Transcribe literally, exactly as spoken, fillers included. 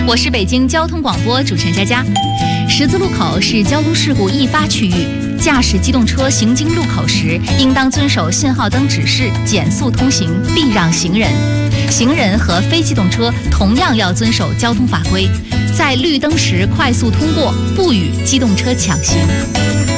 我是北京交通广播主持人佳佳。十字路口是交通事故易发区域，驾驶机动车行经路口时，应当遵守信号灯指示，减速通行，避让行人。行人和非机动车同样要遵守交通法规，在绿灯时快速通过，不与机动车抢行。